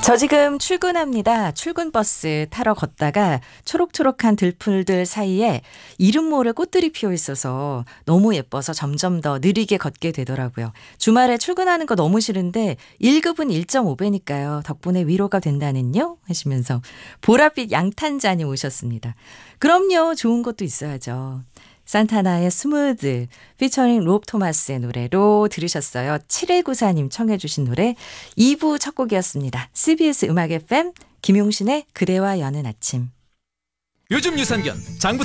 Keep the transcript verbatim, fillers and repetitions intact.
저 지금 출근합니다. 출근 버스 타러 걷다가 초록초록한 들풀들 사이에 이름 모를 꽃들이 피어 있어서 너무 예뻐서 점점 더 느리게 걷게 되더라고요. 주말에 출근하는 거 너무 싫은데 일 급은 일 점 오 배니까요. 덕분에 위로가 된다는요? 하시면서 보랏빛 양탄자니 오셨습니다. 그럼요. 좋은 것도 있어야죠. 산타나의 스무드 피처링 롭 토마스의 노래로 들으셨어요. 칠일구사 님 청해 주신 노래 이 부 첫 곡이었습니다. 씨비에스 음악 에프엠 김용신의 그대와 여는 아침. 요즘 유산균 장부터